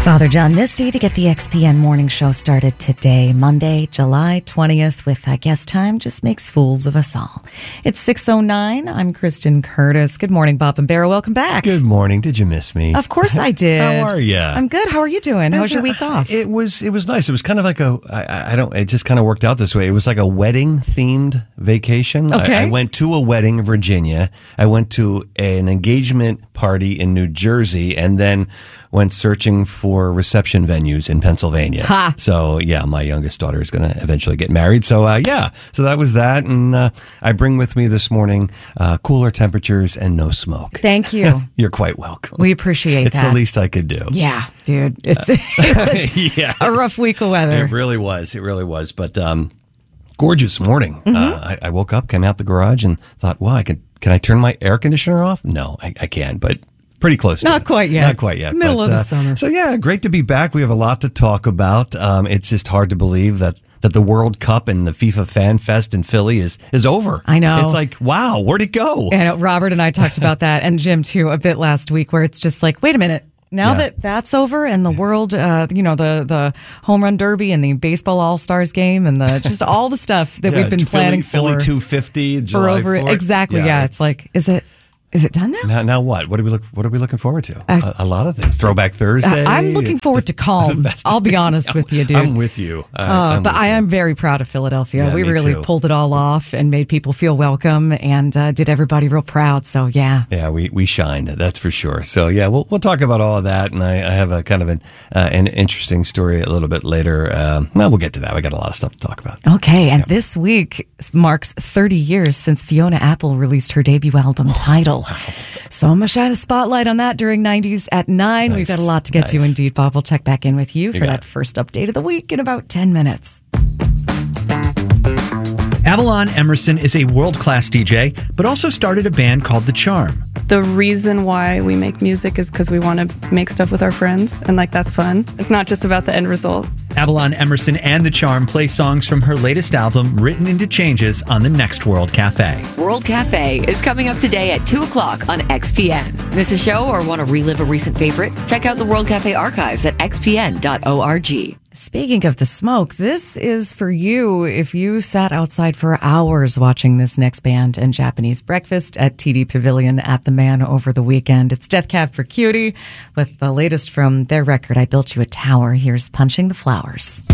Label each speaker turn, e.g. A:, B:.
A: Father John Misty to get the XPN morning show started today, Monday, July 20th, with I guess time just makes fools of us all. It's 6:09. I'm Kristen Curtis. Good morning, Bob and Barrow. Welcome back.
B: Good morning. Did you miss me?
A: Of course I did.
B: How are you?
A: I'm good. How are you doing? How was your week off?
B: It was nice. It was kind of like it just kind of worked out this way. It was like a wedding themed vacation.
A: Okay.
B: I went to a wedding in Virginia. I went to an engagement party in New Jersey, and then went searching for reception venues in Pennsylvania.
A: Ha!
B: So, yeah, my youngest daughter is going to eventually get married. So, so that was that. And I bring with me this morning cooler temperatures and no smoke.
A: Thank you.
B: You're quite welcome.
A: We appreciate
B: It's
A: that.
B: the least I could do.
A: Yeah, dude. It was
B: Yes.
A: a rough week of weather.
B: It really was. It really was. But gorgeous morning.
A: Mm-hmm.
B: I woke up, came out the garage, and thought, well, can I turn my air conditioner off? No, I can't. But pretty close to
A: Not
B: it.
A: quite yet.
B: Not quite yet.
A: Middle of the summer.
B: So, yeah, great to be back. We have a lot to talk about. It's just hard to believe that the World Cup and the FIFA Fan Fest in Philly is over.
A: I know.
B: It's like, wow, where'd it go?
A: And Robert and I talked about that, and Jim, too, a bit last week, where it's just like, wait a minute. Now that that's over, and the world, the home run derby and the baseball all-stars game and just all the stuff that we've been planning
B: Philly 250, July 4th.
A: Exactly, yeah. It's like, is it done now?
B: Now what? What are we looking forward to? A lot of things. Throwback Thursday.
A: I'm looking forward to calm. I'll be honest with you, dude.
B: I'm with you.
A: But I am very proud of Philadelphia.
B: Yeah,
A: we
B: me
A: really
B: too.
A: pulled it all off and made people feel welcome and did everybody real proud. So, yeah.
B: Yeah, we shined. That's for sure. So, yeah, we'll talk about all of that. And I have a kind of an interesting story a little bit later. We'll get to that. We got a lot of stuff to talk about.
A: Okay. And this week marks 30 years since Fiona Apple released her debut album Tidal.
B: Wow.
A: So I'm going to shine a spotlight on that during 90s at 9.
B: Nice.
A: We've got a lot to get to indeed, Bob. We'll check back in with you for that first update of the week in about 10 minutes.
C: Avalon Emerson is a world-class DJ, but also started a band called The Charm.
D: The reason why we make music is because we want to make stuff with our friends, and that's fun. It's not just about the end result.
C: Avalon Emerson and The Charm play songs from her latest album, Written into Changes, on the next World Cafe.
E: World Cafe is coming up today at 2 o'clock on XPN. Miss a show or want to relive a recent favorite? Check out the World Cafe archives at xpn.org.
A: Speaking of the smoke, this is for you if you sat outside for hours watching this next band and Japanese breakfast at TD Pavilion at the Man over the weekend. It's Death Cab for Cutie with the latest from their record, I Built You a Tower. Here's Punching the Flowers.